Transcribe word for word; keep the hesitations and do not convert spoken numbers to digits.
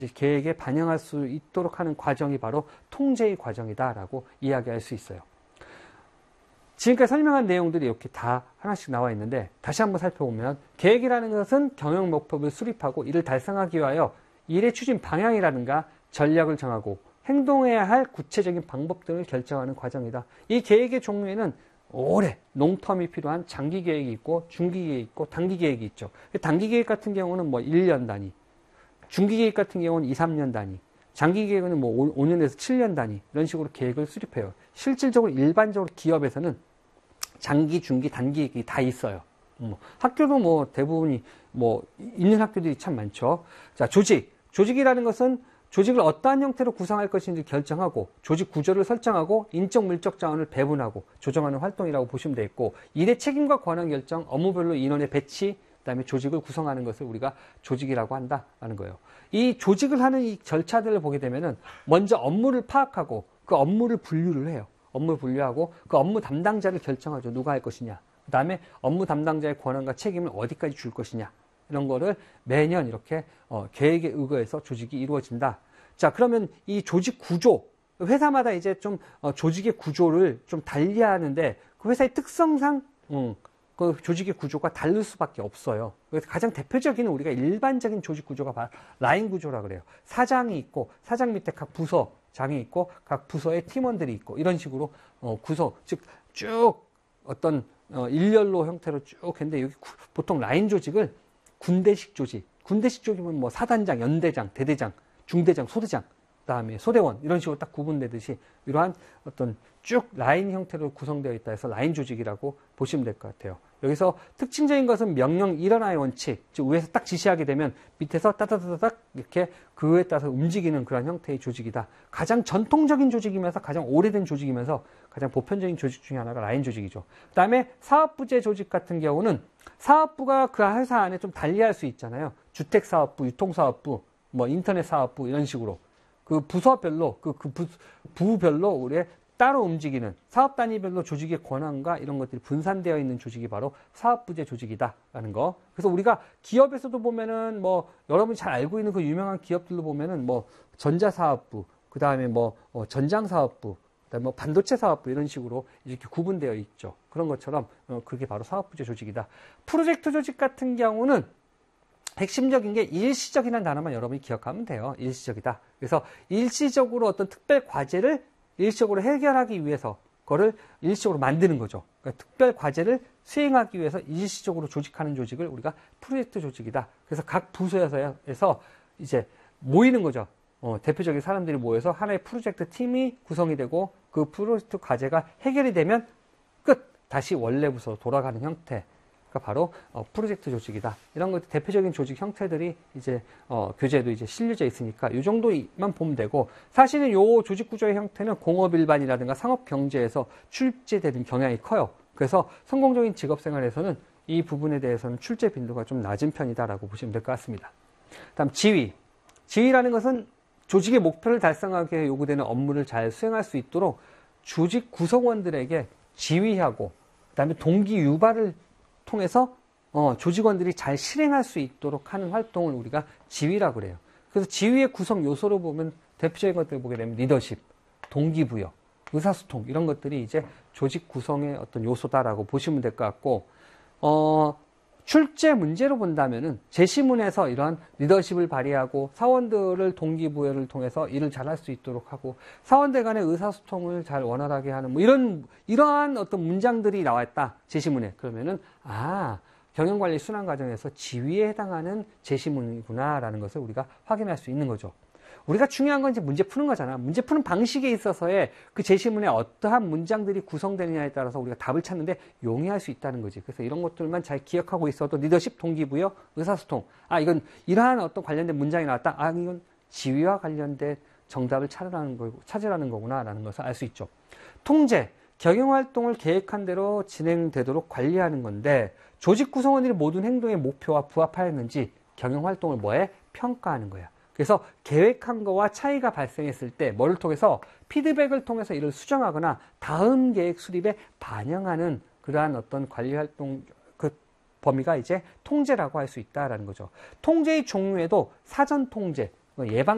계획에 반영할 수 있도록 하는 과정이 바로 통제의 과정이다라고 이야기할 수 있어요. 지금까지 설명한 내용들이 이렇게 다 하나씩 나와 있는데 다시 한번 살펴보면 계획이라는 것은 경영 목표를 수립하고 이를 달성하기 위하여 일의 추진 방향이라든가 전략을 정하고 행동해야 할 구체적인 방법 등을 결정하는 과정이다. 이 계획의 종류에는 오래 롱텀이 필요한 장기 계획이 있고 중기 계획이 있고 단기 계획이 있죠. 단기 계획 같은 경우는 뭐 일 년 단위, 중기 계획 같은 경우는 이, 삼 년 단위, 장기 계획은 뭐 오 년에서 칠 년 단위 이런 식으로 계획을 수립해요. 실질적으로 일반적으로 기업에서는 장기, 중기, 단기 계획이 다 있어요. 뭐 학교도 뭐 대부분이 뭐 있는 학교들이 참 많죠. 자, 조직. 조직이라는 것은 조직을 어떠한 형태로 구성할 것인지 결정하고 조직 구조를 설정하고 인적 물적 자원을 배분하고 조정하는 활동이라고 보시면 되겠고, 일의 책임과 권한 결정, 업무별로 인원의 배치, 그다음에 조직을 구성하는 것을 우리가 조직이라고 한다라는 거예요. 이 조직을 하는 이 절차들을 보게 되면은 먼저 업무를 파악하고 그 업무를 분류를 해요. 업무를 분류하고 그 업무 담당자를 결정하죠. 누가 할 것이냐. 그다음에 업무 담당자의 권한과 책임을 어디까지 줄 것이냐. 이런 거를 매년 이렇게 어, 계획에 의거해서 조직이 이루어진다. 자, 그러면 이 조직 구조, 회사마다 이제 좀 어, 조직의 구조를 좀 달리하는데 그 회사의 특성상 음, 그 조직의 구조가 다를 수밖에 없어요. 그래서 가장 대표적인 우리가 일반적인 조직 구조가 바로 라인 구조라 그래요. 사장이 있고 사장 밑에 각 부서장이 있고 각 부서의 팀원들이 있고 이런 식으로 어, 구성, 즉 쭉 어떤 어, 일렬로 형태로 쭉 했는데 여기 구, 보통 라인 조직을 군대식 조직, 군대식 조직은 뭐 사단장, 연대장, 대대장, 중대장, 소대장, 그다음에 소대원 이런 식으로 딱 구분되듯이 이러한 어떤 쭉 라인 형태로 구성되어 있다 해서 라인 조직이라고 보시면 될 것 같아요. 여기서 특징적인 것은 명령 일어나의 원칙, 즉 위에서 딱 지시하게 되면 밑에서 따다다닥 이렇게 그에 따라서 움직이는 그런 형태의 조직이다. 가장 전통적인 조직이면서 가장 오래된 조직이면서 가장 보편적인 조직 중에 하나가 라인 조직이죠. 그 다음에 사업부제 조직 같은 경우는 사업부가 그 회사 안에 좀 달리할 수 있잖아요. 주택사업부, 유통사업부, 뭐 인터넷 사업부 이런 식으로 그 부서별로 그, 그 부, 부별로 우리의 따로 움직이는 사업 단위별로 조직의 권한과 이런 것들이 분산되어 있는 조직이 바로 사업부제 조직이다라는 거. 그래서 우리가 기업에서도 보면은 뭐 여러분이 잘 알고 있는 그 유명한 기업들로 보면은 뭐 전자사업부, 그 다음에 뭐 어, 전장사업부, 그다음에 뭐 반도체 사업부 이런 식으로 이렇게 구분되어 있죠. 그런 것처럼 어, 그게 바로 사업부제 조직이다. 프로젝트 조직 같은 경우는 핵심적인 게 일시적이라는 단어만 여러분이 기억하면 돼요. 일시적이다. 그래서 일시적으로 어떤 특별 과제를 일시적으로 해결하기 위해서 그거를 일시적으로 만드는 거죠. 그러니까 특별 과제를 수행하기 위해서 일시적으로 조직하는 조직을 우리가 프로젝트 조직이다. 그래서 각 부서에서 이제 모이는 거죠. 어, 대표적인 사람들이 모여서 하나의 프로젝트 팀이 구성이 되고 그 프로젝트 과제가 해결이 되면 끝! 다시 원래 부서로 돌아가는 형태. 가 바로 어, 프로젝트 조직이다. 이런 것 대표적인 조직 형태들이 이제 어, 교재에도 이제 실려져 있으니까 이 정도만 보면 되고, 사실은 요 조직 구조의 형태는 공업 일반이라든가 상업 경제에서 출제되는 경향이 커요. 그래서 성공적인 직업 생활에서는 이 부분에 대해서는 출제 빈도가 좀 낮은 편이다라고 보시면 될 것 같습니다. 다음 지휘. 지휘라는 것은 조직의 목표를 달성하기 위해 요구되는 업무를 잘 수행할 수 있도록 조직 구성원들에게 지휘하고 그다음에 동기 유발을 통해서 어, 조직원들이 잘 실행할 수 있도록 하는 활동을 우리가 지휘라고 그래요. 그래서 지휘의 구성 요소로 보면 대표적인 것들을 보게 되면 리더십, 동기부여, 의사소통 이런 것들이 이제 조직 구성의 어떤 요소다라고 보시면 될 것 같고, 어, 출제 문제로 본다면은 제시문에서 이러한 리더십을 발휘하고 사원들을 동기부여를 통해서 일을 잘할 수 있도록 하고 사원들 간의 의사소통을 잘 원활하게 하는 뭐 이런 이러한 어떤 문장들이 나왔다 제시문에. 그러면은 아, 경영관리 순환 과정에서 지휘에 해당하는 제시문이구나라는 것을 우리가 확인할 수 있는 거죠. 우리가 중요한 건 이제 문제 푸는 거잖아. 문제 푸는 방식에 있어서의 그 제시문에 어떠한 문장들이 구성되느냐에 따라서 우리가 답을 찾는데 용이할 수 있다는 거지. 그래서 이런 것들만 잘 기억하고 있어도 리더십, 동기부여, 의사소통. 아, 이건 이러한 어떤 관련된 문장이 나왔다. 아, 이건 지휘와 관련된 정답을 찾으라는 거, 찾으라는 거구나라는 것을 알 수 있죠. 통제. 경영활동을 계획한 대로 진행되도록 관리하는 건데 조직 구성원들이 모든 행동의 목표와 부합하였는지 경영활동을 뭐해? 평가하는 거야. 그래서 계획한 거와 차이가 발생했을 때 뭐를 통해서 피드백을 통해서 이를 수정하거나 다음 계획 수립에 반영하는 그러한 어떤 관리활동 그 범위가 이제 통제라고 할 수 있다라는 거죠. 통제의 종류에도 사전 통제, 예방